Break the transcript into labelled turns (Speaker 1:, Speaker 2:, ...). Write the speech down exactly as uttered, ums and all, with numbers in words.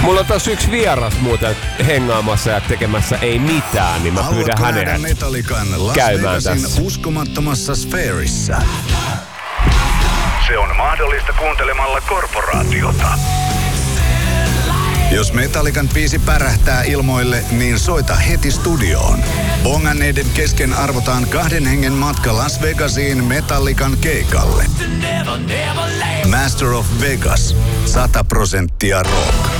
Speaker 1: Mulla on taas yksi vieras muuten hengaamassa ja tekemässä ei mitään, niin mä pyydän hänen käymään tässä.
Speaker 2: Uskomattomassa sfäärissä? Se on mahdollista kuuntelemalla Korporaatiota. Jos Metallican biisi pärähtää ilmoille, niin soita heti studioon. Bonganneiden kesken arvotaan kahden hengen matka Las Vegasiin Metallican keikalle. Master of Vegas. sata prosenttia rock.